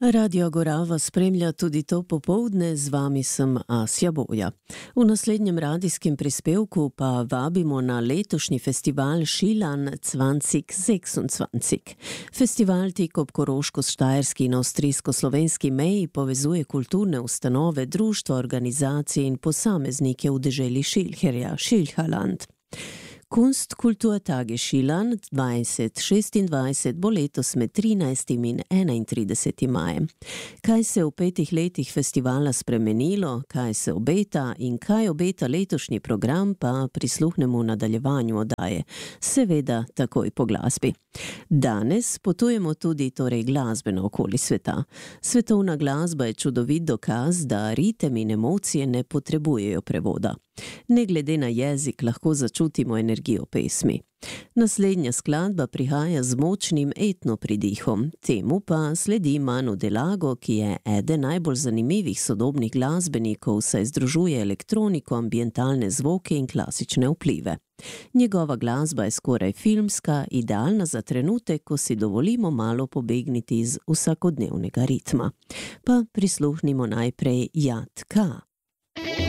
Radio Gora vas spremlja tudi to popoldne, z vami sem Asja Boja. V naslednjem radijskem prispevku pa vabimo na letošnji festival Schilan 2026. Festival tik ob koroško-štajerski in avstrijsko-slovenski meji povezuje kulturne ustanove, društva, organizacije in posameznike v deželi Schilherja, Schilhaland. Kunstkulturtage Schilan 2026 bo letos med 13. in 31. majem. Kaj se je v 5 letih festivala spremenilo, kaj se obeta in kaj obeta letošnji program, pa prisluhnemo v nadaljevanju oddaje, seveda takoj po glasbi. Danes potujemo tudi glasbeno okoli sveta. Svetovna glasba je čudovit dokaz, da ritem in emocije ne potrebujejo prevoda. Ne glede na jezik lahko začutimo energijo pesmi. Naslednja skladba prihaja z močnim etno pridihom, temu pa sledi Manu Delago, ki je eden najbolj zanimivih sodobnih glasbenikov, saj združuje elektroniko, ambientalne zvoke in klasične vplive. Njegova glasba je skoraj filmska, idealna za trenutek, ko si dovolimo malo pobegniti iz vsakodnevnega ritma. Pa prisluhnimo najprej Jad Ka.